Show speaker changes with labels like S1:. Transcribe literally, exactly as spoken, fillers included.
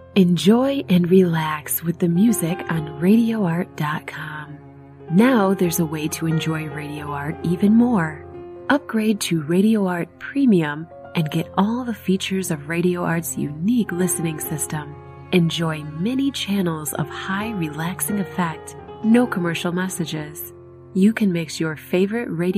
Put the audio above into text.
S1: Enjoy and relax with the music on radio art dot com. Now there's a way to enjoy Radio Art even more. Upgrade to Radio Art Premium and get all the features of Radio Art's unique listening system. Enjoy many channels of high relaxing effect, no commercial messages. You can mix your favorite radio